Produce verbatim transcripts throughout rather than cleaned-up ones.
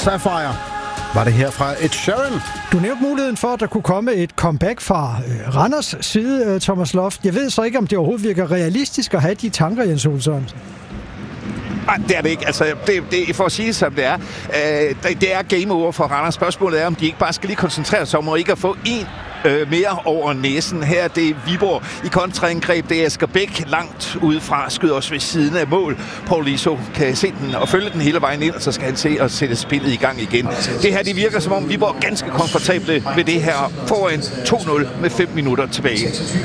Sapphire var det her fra Ed Sheeran. Du nævnte muligheden for, at der kunne komme et comeback fra øh, Randers side, øh, Thomas Loft. Jeg ved så ikke, om det overhovedet virker realistisk at have de tanker, Jens Olsson. Nej, det er det ikke. Altså, det, det, for at sige det, som det er, øh, det, det er game over for Randers. Spørgsmålet er, om de ikke bare skal lige koncentrere sig om at ikke at få en øh, mere over næsen. Her det er Viborg i kontraangreb. Det er Asger Bæk langt udefra, skyder os ved siden af mål. Paul Liso kan se den og følge den hele vejen ind, og så skal han se og sætte spillet i gang igen. Det her, det virker som om Viborg er ganske komfortable ved det her foran to nul med fem minutter tilbage.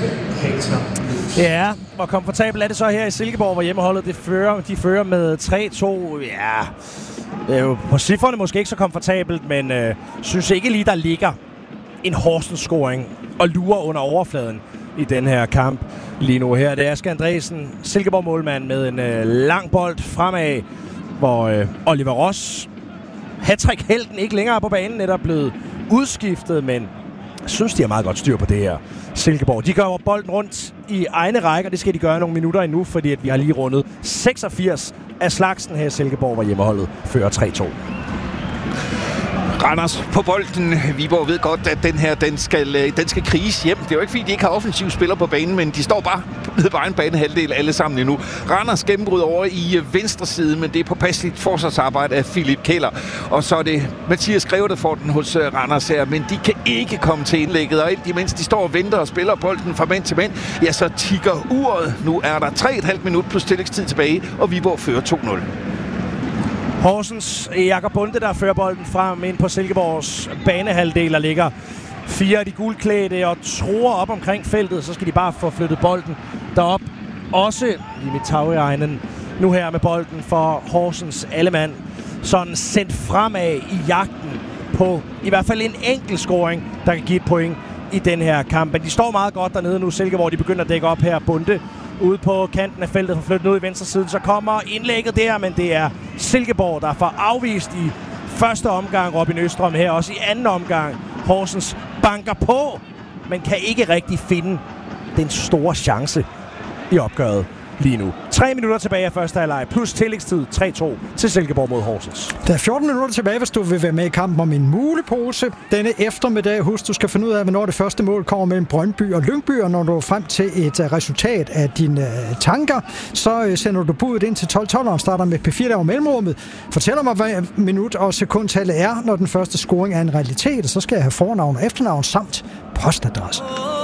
Ja, hvor komfortabel er det så her i Silkeborg, hvor hjemmeholdet det fører, de fører med tre to. Ja, det er jo på cifrene måske ikke så komfortabelt, men øh, synes ikke lige, der ligger en Horsens-scoring og lurer under overfladen i den her kamp lige nu. Her det er Asger Andresen, Silkeborg-målmand, med en øh, lang bold fremad, hvor øh, Oliver Ross, hattrick-helten, ikke længere på banen, netop blevet udskiftet, men jeg synes, de har meget godt styr på det her Silkeborg. De gør bolden rundt i egne rækker. Det skal de gøre nogle minutter endnu, fordi at vi har lige rundet seksogfirs af slagsen her i Silkeborg, hvor hjemmeholdet fører tre to. Randers på bolden. Viborg ved godt, at den her, den skal, den skal kriges hjem. Det er jo ikke, fordi de ikke har offensiv spiller på banen, men de står bare nede på egen banehalvdel alle sammen endnu. Randers gennembrud over i venstre side, men det er på passivt forsvarsarbejde af Philip Keller. Og så er det Mathias Greve, der får den hos Randers her, men de kan ikke komme til indlægget. Og imens de står og venter og spiller bolden fra mand til mand, ja, så tikker uret. Nu er der tre komma fem minut plus tillægstid tilbage, og Viborg fører to nul. Horsens Jakob Bunde, der fører bolden frem ind på Silkeborgs banehalvdel, og ligger fire af de guldklædte og tror op omkring feltet. Så skal de bare få flyttet bolden derop. Også Jimmy Tauriainen nu her med bolden for Horsens allemand. Sådan sendt fremad i jagten på i hvert fald en enkelt scoring, der kan give et point i den her kamp. Men de står meget godt dernede nu. Silkeborg, de begynder at dække op her. Bunde ude på kanten af feltet, for flyttet ud i venstre side. Så kommer indlægget der, men det er Silkeborg, der får afvist i første omgang. Robin Østrøm her også i anden omgang. Horsens banker på, men kan ikke rigtig finde den store chance i opgøret lige nu. Tre minutter tilbage af første halvleg, plus tillægstid tre to til Silkeborg mod Horsens. Der er fjorten minutter tilbage, hvis du vil være med i kampen om en mulepose. Denne eftermiddag, husk, du skal finde ud af, hvornår det første mål kommer mellem Brøndby og Lyngby, og når du er frem til et uh, resultat af dine uh, tanker, så uh, sender du budet ind til tolv tolv og starter med P fire der over mellemrummet. Fortæller mig, hvad minut og sekundtallet er, når den første scoring er en realitet, og så skal jeg have fornavn og efternavn samt postadresse.